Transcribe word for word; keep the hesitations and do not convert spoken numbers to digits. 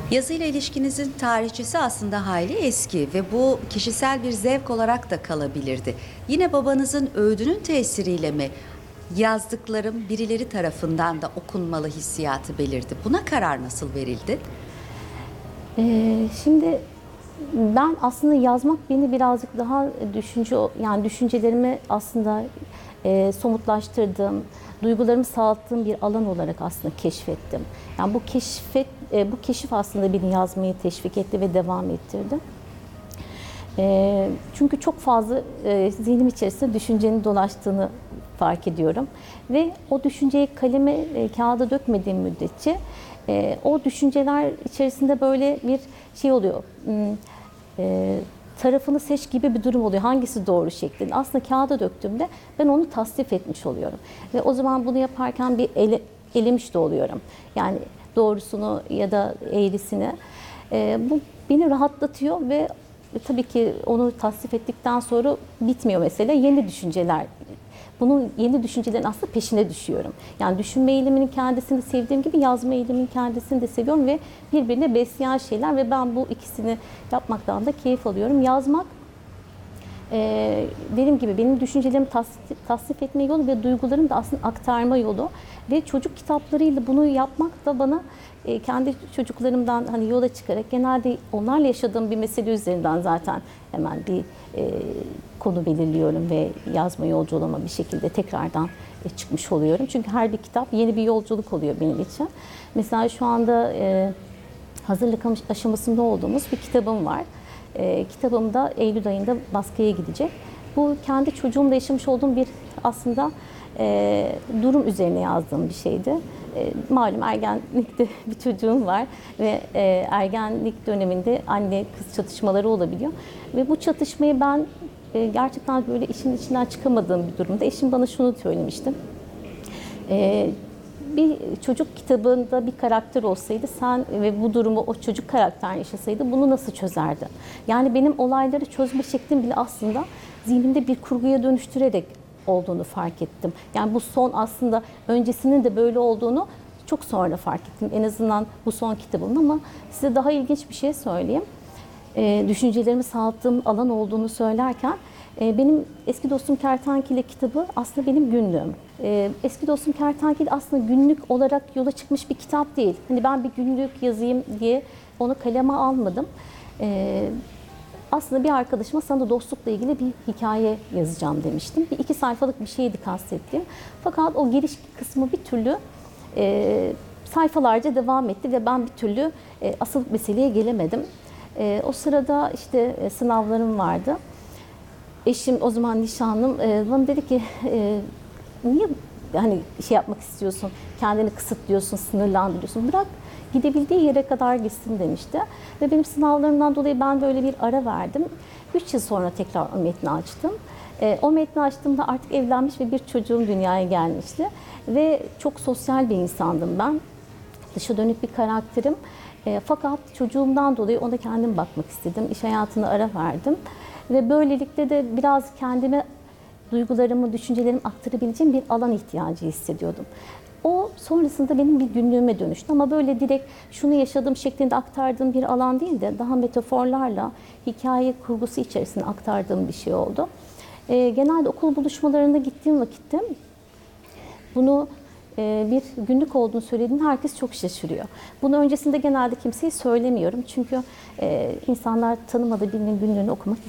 Yazıyla ilişkinizin tarihçesi aslında hayli eski ve bu kişisel bir zevk olarak da kalabilirdi. Yine babanızın öğüdünün tesiriyle mi yazdıklarım birileri tarafından da okunmalı hissiyatı belirdi? Buna karar nasıl verildi? Ee, şimdi ben aslında yazmak beni birazcık daha düşünce yani düşüncelerimi aslında e, somutlaştırdığım, duygularımı sağalttığım bir alan olarak aslında keşfettim. Yani bu keşfet e, bu keşif aslında beni yazmayı teşvik etti ve devam ettirdi. E, çünkü çok fazla e, zihnim içerisinde düşüncenin dolaştığını fark ediyorum ve o düşünceyi kaleme, e, kağıda dökmediğim müddetçe e, o düşünceler içerisinde böyle bir şey oluyor. Hmm, e, tarafını seç gibi bir durum oluyor. Hangisi doğru şeklinde. Aslında kağıda döktüğümde ben onu tasnif etmiş oluyorum. Ve o zaman bunu yaparken bir ele, elemiş de oluyorum. Yani doğrusunu ya da eğrisini. E, bu beni rahatlatıyor ve tabii ki onu tasnif ettikten sonra bitmiyor mesele. Yeni düşünceler. Bunun yeni düşüncelerin aslında peşine düşüyorum. Yani düşünme eğiliminin kendisini sevdiğim gibi yazma eğiliminin kendisini de seviyorum ve birbirine besleyen şeyler ve ben bu ikisini yapmaktan da keyif alıyorum. Yazmak e, dediğim gibi benim düşüncelerimi tasnif, tasnif etme yolu ve duygularımı da aslında aktarma yolu ve çocuk kitaplarıyla bunu yapmak da bana e, kendi çocuklarımdan hani yola çıkarak genelde onlarla yaşadığım bir mesele üzerinden zaten hemen bir e, konu belirliyorum ve yazma yolculuğuma bir şekilde tekrardan e, çıkmış oluyorum. Çünkü her bir kitap yeni bir yolculuk oluyor benim için. Mesela şu anda e, hazırlık aşamasında olduğumuz bir kitabım var. E, kitabım da Eylül ayında baskıya gidecek. Bu kendi çocuğumla yaşamış olduğum bir aslında e, durum üzerine yazdığım bir şeydi. E, malum ergenlikte bir çocuğum var ve e, ergenlik döneminde anne kız çatışmaları olabiliyor. Ve bu çatışmayı ben e, gerçekten böyle işin içinden çıkamadığım bir durumda eşim bana şunu söylemişti. E, bir çocuk kitabında bir karakter olsaydı sen ve bu durumu o çocuk karakter yaşasaydı bunu nasıl çözerdi? Yani benim olayları çözme şeklim bile aslında zihnimde bir kurguya dönüştürerek olduğunu fark ettim. Yani bu son aslında öncesinin de böyle olduğunu çok sonra fark ettim. En azından bu son kitabım ama size daha ilginç bir şey söyleyeyim. E, düşüncelerimi sağalttığım alan olduğunu söylerken e, benim Eski Dostum Kertenkele kitabı aslında benim günlüğüm. E, Eski Dostum Kertenkele aslında günlük olarak yola çıkmış bir kitap değil. Hani ben bir günlük yazayım diye onu kaleme almadım. E, Aslında bir arkadaşıma sana dostlukla ilgili bir hikaye yazacağım demiştim. Bir iki sayfalık bir şeydi kastettiğim. Fakat o giriş kısmı bir türlü e, sayfalarca devam etti ve ben bir türlü e, asıl meseleye gelemedim. E, o sırada işte e, sınavlarım vardı. Eşim o zaman nişanlım e, bana dedi ki e, niye hani şey yapmak istiyorsun, kendini kısıtlıyorsun, sınırlandırıyorsun, bırak gidebildiği yere kadar gitsin demişti. Ve benim sınavlarımdan dolayı ben böyle bir ara verdim. Üç yıl sonra tekrar o metni açtım. E, o metni açtığımda artık evlenmiş ve bir çocuğum dünyaya gelmişti. Ve çok sosyal bir insandım ben. Dışa dönük bir karakterim. E, fakat çocuğumdan dolayı ona kendim bakmak istedim. İş hayatına ara verdim. Ve böylelikle de biraz kendime duygularımı, düşüncelerimi aktarabileceğim bir alan ihtiyacı hissediyordum. O sonrasında benim bir günlüğüme dönüştü ama böyle direkt şunu yaşadığım şeklinde aktardığım bir alan değil de daha metaforlarla hikaye kurgusu içerisinde aktardığım bir şey oldu. E, genelde okul buluşmalarında gittiğim vakitte bunu e, bir günlük olduğunu söylediğinde herkes çok şaşırıyor. Bunu öncesinde genelde kimseye söylemiyorum çünkü e, insanlar tanımadığı birinin günlüğünü okumak